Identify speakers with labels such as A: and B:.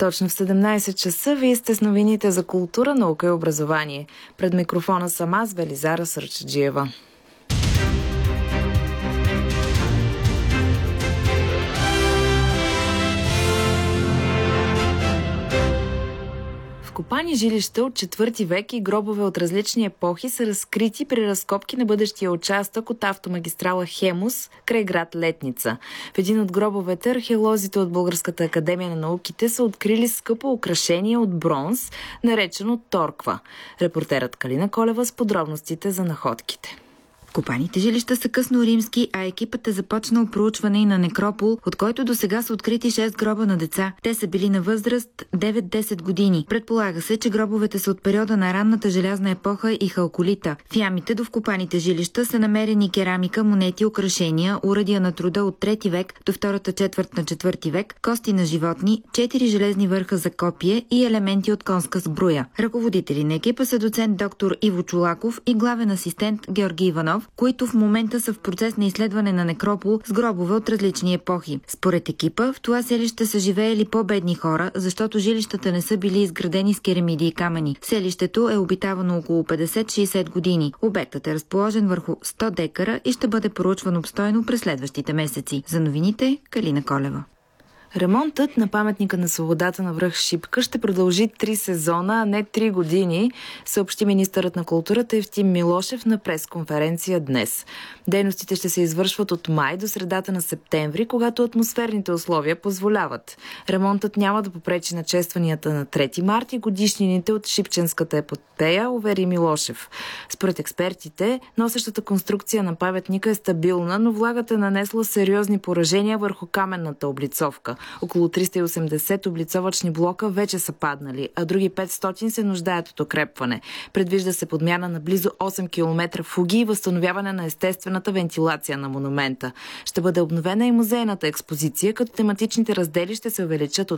A: Точно в 17 часа вие сте с новините за култура, наука и образование. Пред микрофона съм аз, Велизара Сърчаджиева. Вкопани жилища от 4 век и гробове от различни епохи са разкрити при разкопки на бъдещия участък от автомагистрала Хемус край град Летница. В един от гробовете археолозите от Българската академия на науките са открили скъпо украшение от бронз, наречено торква. Репортерът Калина Колева с подробностите за находките.
B: Копаните жилища са късно-римски, а екипът е започнал проучване и на некропол, от който до сега са открити 6 гроба на деца. Те са били на възраст 9-10 години. Предполага се, че гробовете са от периода на ранната желязна епоха и халколита. В ямите до вкопаните жилища са намерени керамика, монети, украшения, уръдия на труда от 3 век до втората четвърт на 4 век, кости на животни, 4 железни върха за копие и елементи от конска сбруя. Ръководители на екипа са доцент доктор Иво Чолаков и главен асистент Георги Иванов, които в момента са в процес на изследване на некропол с гробове от различни епохи. Според екипа, в това селище са живеели по-бедни хора, защото жилищата не са били изградени с керамиди и камъни. Селището е обитавано около 50-60 години. Обектът е разположен върху 100 декара и ще бъде проучван обстойно през следващите месеци. За новините, Калина Колева.
A: Ремонтът на паметника на свободата на връх Шипка ще продължи 3 сезона, а не 3 години, съобщи министърът на културата Евтим Милошев на пресконференция днес. Дейностите ще се извършват от май до средата на септември, когато атмосферните условия позволяват. Ремонтът няма да попречи на честванията на 3 март и годишнините от Шипченската епопея, увери Милошев. Според експертите, носещата конструкция на паметника е стабилна, но влагата е нанесла сериозни поражения върху каменната облицовка. Около 380 облицовъчни блока вече са паднали, а други 500 се нуждаят от укрепване. Предвижда се подмяна на близо 8 км фуги и възстановяване на естествената вентилация на монумента. Ще бъде обновена и музейната експозиция, като тематичните раздели ще се увеличат от